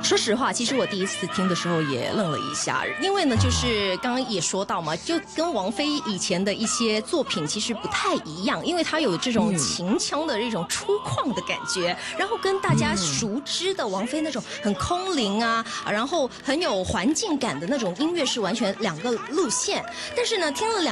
说实话，其实我第一次听的时候也愣了一下，因为呢，就是刚刚也说到嘛，就跟王菲以前的一些作品其实不太一样，因为她有这种秦腔的这种粗犷的感觉，然后跟大家熟知的王菲那种很空灵啊，然后很有环境感的那种音乐是完全两个路线。但是呢，听了